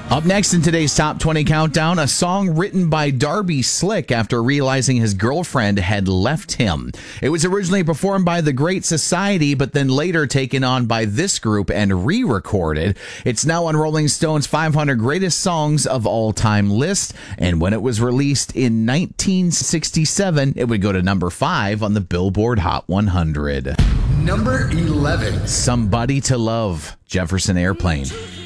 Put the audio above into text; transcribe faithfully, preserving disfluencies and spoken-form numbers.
Up next in today's Top twenty Countdown, a song written by Darby Slick after realizing his girlfriend had left him. It was originally performed by The Great Society, but then later taken on by this group and re-recorded. It's now on Rolling Stone's five hundred Greatest Songs of All Time list, and when it was released in nineteen sixty-seven, it would go to number five on the Billboard Hot one hundred. Number eleven. Somebody to Love, Jefferson Airplane.